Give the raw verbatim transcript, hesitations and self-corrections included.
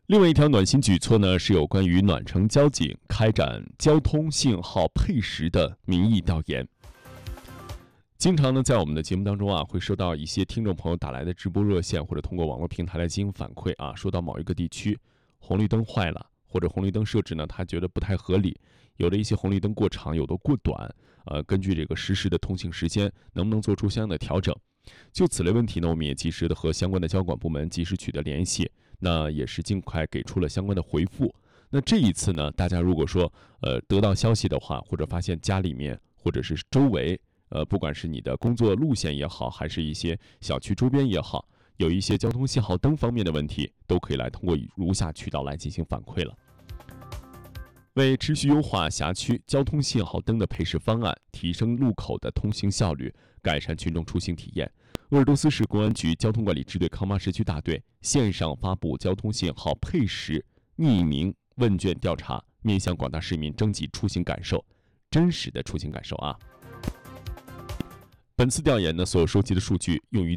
另外一条暖心举措呢，是有关于暖城交警开展交通信号配时的民意调研。经常呢，在我们的节目当中啊，会收到一些听众朋友打来的直播热线，或者通过网络平台来进行反馈啊，说到某一个地区红绿灯坏了，或者红绿灯设置呢，他觉得不太合理，有的一些红绿灯过长，有的过短，呃，根据这个实时的通行时间，能不能做出相应的调整？就此类问题呢，我们也及时的和相关的交管部门及时取得联系，那也是尽快给出了相关的回复。那这一次呢，大家如果说呃得到消息的话，或者发现家里面或者是周围，呃，不管是你的工作路线也好，还是一些小区周边也好，有一些交通信号灯方面的问题，都可以来通过如下渠道来进行反馈了。为持续优化辖区交通信号灯的配时方案，提升路口的通行效率，改善群众出行体验，鄂尔多斯市公安局交通管理支队康巴市区大队线上发布交通信号配时匿名问卷调查，面向广大市民征集出行感受，真实的出行感受啊。本次调研呢，所收集的数据用于